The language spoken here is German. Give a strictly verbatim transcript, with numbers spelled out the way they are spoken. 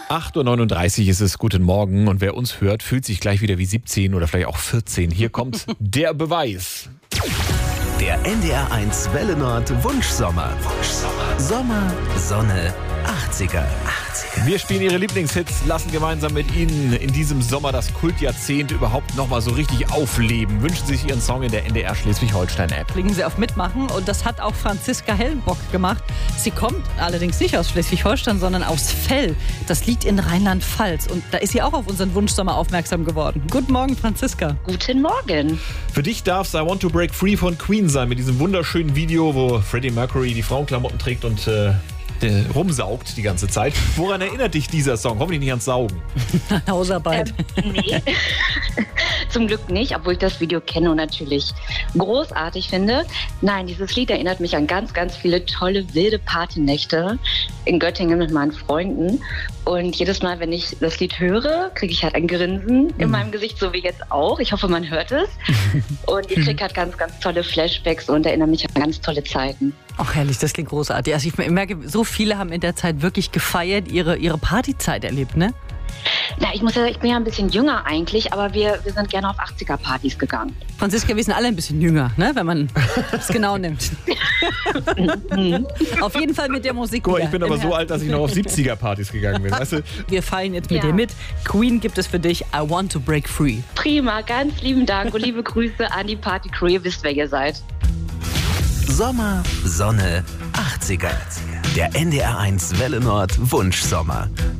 acht Uhr neununddreißig ist es, guten Morgen. Und wer uns hört, fühlt sich gleich wieder wie siebzehn oder vielleicht auch vierzehn. Hier kommt der Beweis. Der N D R eins Welle Nord Wunschsommer. Wunschsommer. Sommer, Sonne, achtziger. achtziger. Wir spielen Ihre Lieblingshits, lassen gemeinsam mit Ihnen in diesem Sommer das Kultjahrzehnt überhaupt nochmal so richtig aufleben. Wünschen Sie sich Ihren Song in der N D R Schleswig-Holstein-App. Klicken Sie auf Mitmachen und das hat auch Franziska Hellenbock gemacht. Sie kommt allerdings nicht aus Schleswig-Holstein, sondern aus Fell. Das liegt in Rheinland-Pfalz und da ist sie auch auf unseren Wunschsommer aufmerksam geworden. Guten Morgen, Franziska. Guten Morgen. Für dich darf es I Want to Break Free von Queen sein, mit diesem wunderschönen Video, wo Freddie Mercury die Frauenklamotten trägt und äh, rumsaugt die ganze Zeit. Woran erinnert dich dieser Song? Hoffentlich nicht ans Saugen. Hausarbeit. Ähm, nee, zum Glück nicht, obwohl ich das Video kenne und natürlich großartig finde. Nein, dieses Lied erinnert mich an ganz, ganz viele tolle, wilde Partynächte in Göttingen mit meinen Freunden. Und jedes Mal, wenn ich das Lied höre, kriege ich halt ein Grinsen in meinem Gesicht, so wie jetzt auch. Ich hoffe, man hört es. Und ich kriege halt ganz, ganz tolle Flashbacks und erinnere mich an ganz tolle Zeiten. Ach herrlich, das klingt großartig. Also ich merke, so viele haben in der Zeit wirklich gefeiert, ihre, ihre Partyzeit erlebt, ne? Na, ich muss ja, ich bin ja ein bisschen jünger eigentlich, aber wir, wir sind gerne auf achtziger-Partys gegangen. Franziska, wir sind alle ein bisschen jünger, ne? Wenn man es genau nimmt. Auf jeden Fall mit der Musik. Guck mal, ich bin aber Im so Herzen. alt, dass ich noch auf siebziger-Partys gegangen bin. Weißt du? Wir feiern jetzt mit Ja. dir mit. Queen gibt es für dich, I Want to Break Free. Prima, ganz lieben Dank und liebe Grüße an die Party-Crew. Ihr wisst, wer ihr seid. Sommer, Sonne, achtziger. Der N D R eins Welle Nord Wunschsommer.